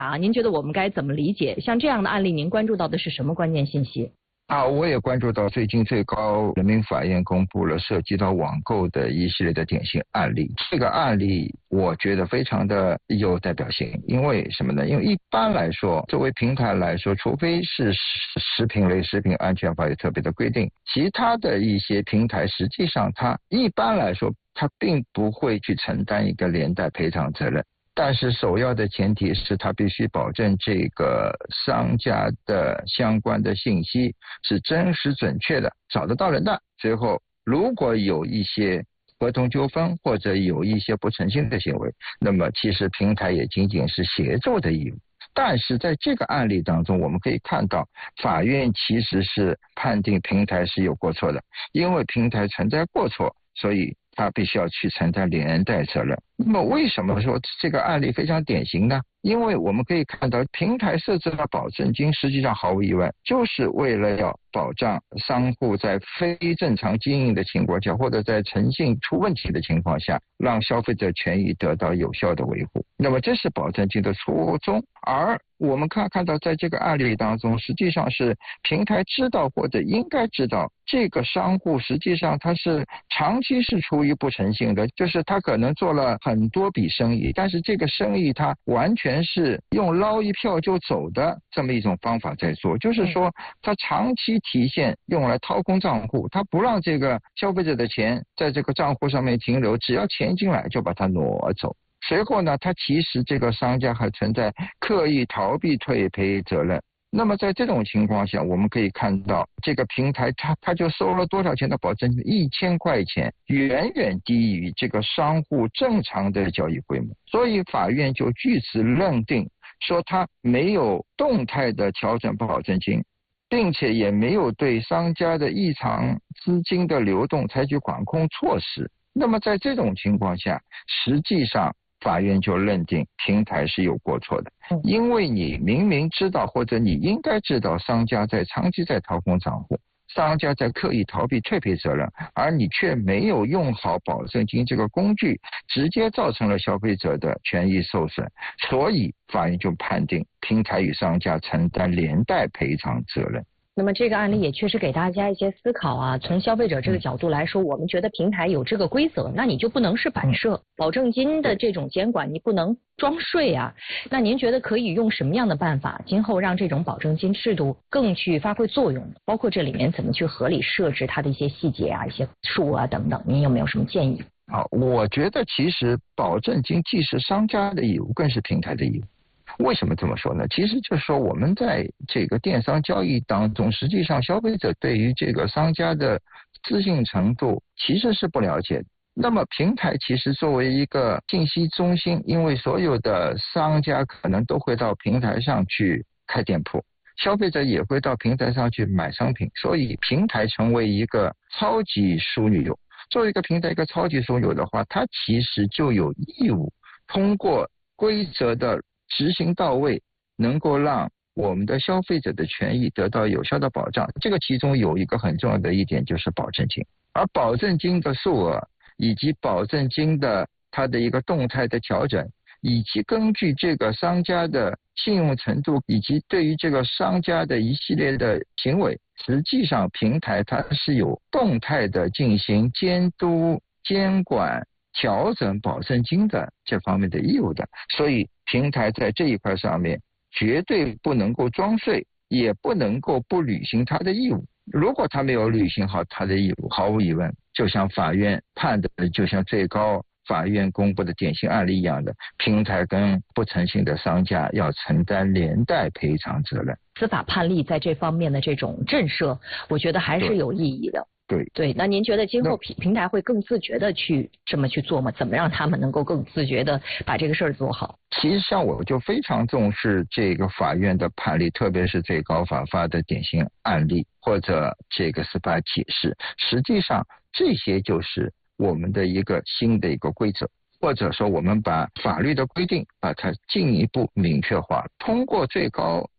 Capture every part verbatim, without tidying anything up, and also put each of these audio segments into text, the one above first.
啊，您觉得我们该怎么理解？像这样的案例，您关注到的是什么关键信息？ 啊，我也关注到最近最高人民法院公布了涉及到网购的一系列的典型案例。这个案例我觉得非常的有代表性，因为什么呢？因为一般来说，作为平台来说，除非是食品类食品安全法有特别的规定，其他的一些平台实际上它一般来说它并不会去承担一个连带赔偿责任。但是首要的前提是他必须保证这个商家的相关的信息是真实准确的，找得到人的。最后如果有一些合同纠纷或者有一些不诚信的行为，那么其实平台也仅仅是协助的义务。但是在这个案例当中，我们可以看到法院其实是判定平台是有过错的，因为平台存在过错，所以他必须要去承担连带责任。那么为什么说这个案例非常典型呢？因为我们可以看到平台设置了保证金，实际上毫无疑问就是为了要保障商户在非正常经营的情况下，或者在诚信出问题的情况下，让消费者权益得到有效的维护。那么这是保证金的初衷。而我们看看到在这个案例当中，实际上是平台知道或者应该知道这个商户实际上他是长期是处于不诚信的，就是他可能做了很多笔生意，但是这个生意他完全是用捞一票就走的这么一种方法在做，就是说他长期体现用来掏空账户，他不让这个消费者的钱在这个账户上面停留，只要钱进来就把它挪走。随后呢，他其实这个商家还存在刻意逃避退赔责任。那么在这种情况下，我们可以看到这个平台它它就收了多少钱的保证金？一千块钱，远远低于这个商户正常的交易规模。所以法院就据此认定说，他没有动态的调整保证金，并且也没有对商家的异常资金的流动采取管控措施。那么在这种情况下，实际上法院就认定平台是有过错的，因为你明明知道或者你应该知道商家在长期在掏空账户，商家在刻意逃避退赔责任，而你却没有用好保证金这个工具，直接造成了消费者的权益受损，所以法院就判定平台与商家承担连带赔偿责任。 那么这个案例也确实给大家一些思考啊。从消费者这个角度来说，我们觉得平台有这个规则，那你就不能是摆设，保证金的这种监管你不能装睡啊。那您觉得可以用什么样的办法，今后让这种保证金制度更去发挥作用？包括这里面怎么去合理设置它的一些细节啊、一些数啊等等，您有没有什么建议？ 好，我觉得其实保证金既是商家的义务，更是平台的义务。为什么这么说呢？其实就是说我们在这个电商交易当中，实际上消费者对于这个商家的资信程度其实是不了解的。那么平台其实作为一个信息中心，因为所有的商家可能都会到平台上去开店铺，消费者也会到平台上去买商品，所以平台成为一个超级枢纽。作为一个平台一个超级枢纽的话，它其实就有义务通过规则的执行到位，能够让我们的消费者的权益得到有效的保障。这个其中有一个很重要的一点就是保证金，而保证金的数额以及保证金的它的一个动态的调整，以及根据这个商家的信用程度以及对于这个商家的一系列的行为，实际上平台它是有动态的进行监督、监管、调整保证金的这方面的义务的。所以平台在这一块上面绝对不能够装睡，也不能够不履行它的义务。如果他没有履行好他的义务，毫无疑问就像法院判的，就像最高法院公布的典型案例一样的，平台跟不诚信的商家要承担连带赔偿责任。 司法判例在这方面的这种震慑，我觉得还是有意义的。 对对，那您觉得今后平平台会更自觉的去这么去做吗？怎么让他们能够更自觉的把这个事儿做好？ 其实像我就非常重视这个法院的判例，特别是最高法发的典型案例或者这个司法解释，实际上这些就是我们的一个新的一个规则，或者说我们把法律的规定把它进一步明确化，通过最高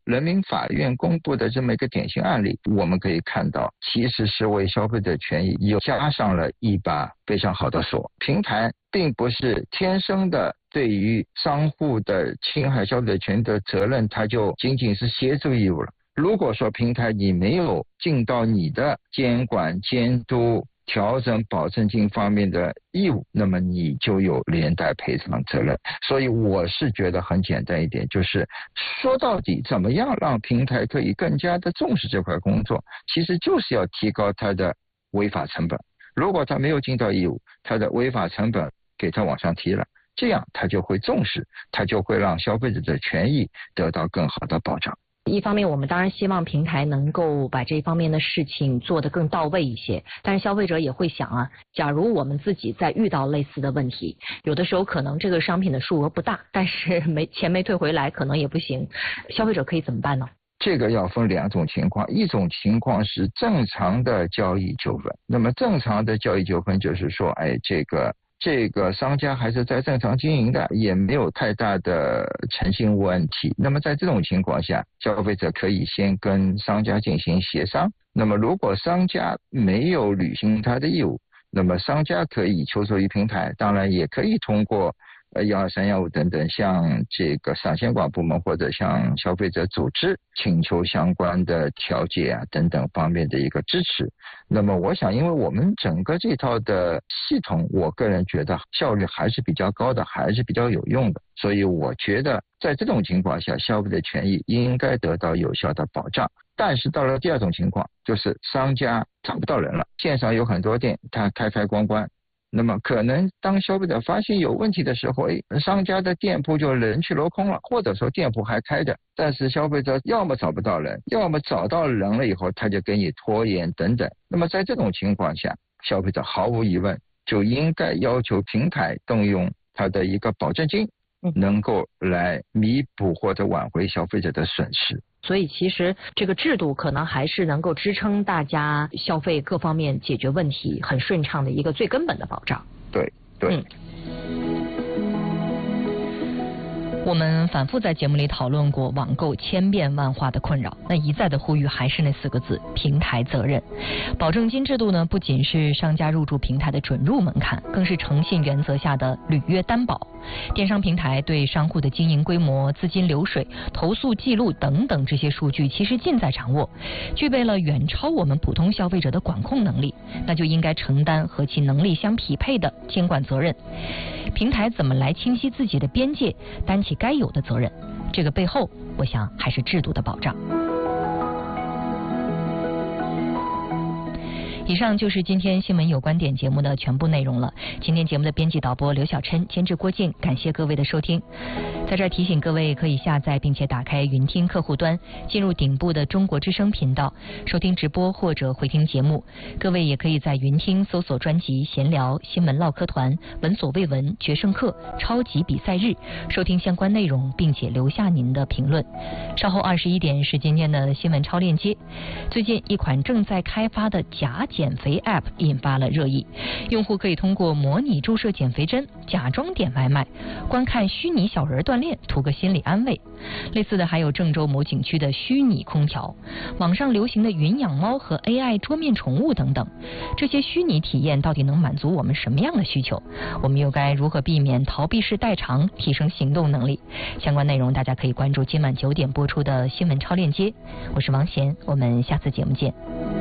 人民法院公布的这么一个典型案例，我们可以看到，其实是为消费者权益又加上了一把非常好的锁。平台并不是天生的对于商户的侵害消费者权的责任，它就仅仅是协助义务了。如果说平台你没有尽到你的监管、监督、调整保证金方面的义务，那么你就有连带赔偿责任。所以我是觉得很简单一点，就是说到底怎么样让平台可以更加的重视这块工作，其实就是要提高它的违法成本。如果它没有尽到义务，它的违法成本给它往上提了，这样它就会重视，它就会让消费者的权益得到更好的保障。 一方面我们当然希望平台能够把这方面的事情做得更到位一些，但是消费者也会想啊，假如我们自己在遇到类似的问题，有的时候可能这个商品的数额不大，但是没钱没退回来可能也不行，消费者可以怎么办呢？ 这个要分两种情况，一种情况是正常的交易纠纷，那么正常的交易纠纷就是说，哎，这个这个商家还是在正常经营的，也没有太大的诚信问题。那么在这种情况下，消费者可以先跟商家进行协商。那么如果商家没有履行他的义务，那么商家可以求助于平台，当然也可以通过呃幺二三幺五等等，向这个商监管部门或者向消费者组织请求相关的调解啊等等方面的一个支持。那么我想，因为我们整个这套的系统，我个人觉得效率还是比较高的，还是比较有用的，所以我觉得在这种情况下，消费者权益应该得到有效的保障。但是到了第二种情况，就是商家找不到人了，线上有很多店，它开开关关。那么可能当消费者发现有问题的时候，诶，商家的店铺就人去楼空了，或者说店铺还开着，但是消费者要么找不到人，要么找到人了以后他就给你拖延等等。那么在这种情况下，消费者毫无疑问就应该要求平台动用他的一个保证金，能够来弥补或者挽回消费者的损失。 所以其实这个制度可能还是能够支撑大家消费各方面解决问题很顺畅的一个最根本的保障。 对对。 嗯。我们反复在节目里讨论过网购千变万化的困扰，那一再的呼吁还是那四个字：平台责任。保证金制度呢，不仅是商家入驻平台的准入门槛，更是诚信原则下的履约担保。电商平台对商户的经营规模、资金流水、投诉记录等等这些数据其实尽在掌握，具备了远超我们普通消费者的管控能力，那就应该承担和其能力相匹配的监管责任。平台怎么来清晰自己的边界，担起该有的责任，这个背后我想还是制度的保障。以上就是今天新闻有观点节目的全部内容了。今天节目的编辑导播刘小琛，监制郭静，感谢各位的收听。在这儿提醒各位，可以下载并且打开云听客户端，进入顶部的中国之声频道，收听直播或者回听节目。各位也可以在云听搜索专辑闲聊、新闻唠嗑团、闻所未闻、决胜课、超级比赛日，收听相关内容，并且留下您的评论。稍后二十一点是今天的新闻超链接。最近一款正在开发的假减肥 App 引发了热议，用户可以通过模拟注射减肥针，假装点外卖，观看虚拟小人锻炼，图个心理安慰。类似的还有郑州某景区的虚拟空调，网上流行的云养猫和 A I 桌面宠物等等。这些虚拟体验到底能满足我们什么样的需求？我们又该如何避免逃避式代偿，提升行动能力？相关内容大家可以关注今晚九点播出的新闻超链接。我是王贤，我们下次节目见。